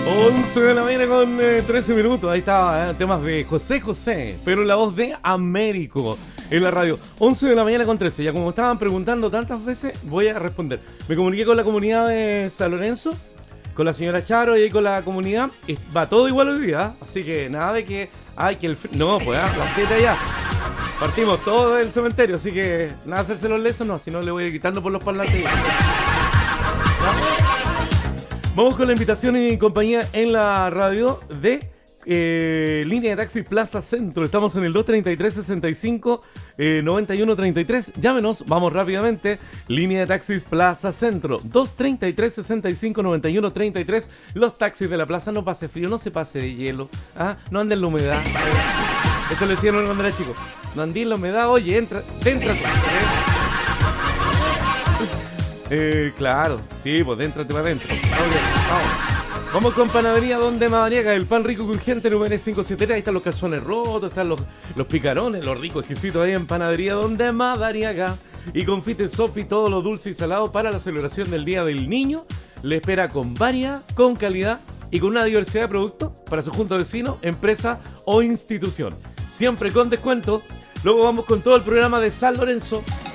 11 de la mañana con 13 minutos. Ahí estaba, temas de José José, pero en la voz de Américo en la radio. 11 de la mañana con 13. Ya como estaban preguntando tantas veces, voy a responder. Me comuniqué con la comunidad de San Lorenzo, con la señora Charo y con la comunidad. Y va todo igual hoy día, así que nada de que... Ay, que el... No, pues las 7 ya. Partimos todo del cementerio, así que nada hacerse los lesos, no, si no le voy a ir quitando por los parlantes. Vamos con la invitación y compañía en la radio de Línea de Taxi Plaza Centro. Estamos en el 233-65-9133. Llámenos, vamos rápidamente. Línea de Taxis Plaza Centro, 233-65-9133. Los taxis de la plaza, no pase frío, no se pase de hielo, no ande en la humedad. Eso le decían cuando era chico. No andí en la humedad, oye, entra. Claro, sí, pues déntrate para adentro. Vamos con Panadería Donde Madariaga, el pan rico crujiente número 573. Ahí están los calzones rotos, están los picarones, los ricos exquisitos ahí en Panadería Donde Madariaga. Y Confite Sofi, todo lo dulce y salado para la celebración del Día del Niño. Le espera con variedad, con calidad y con una diversidad de productos para su junto vecino, empresa o institución. Siempre con descuento. Luego vamos con todo el programa de San Lorenzo.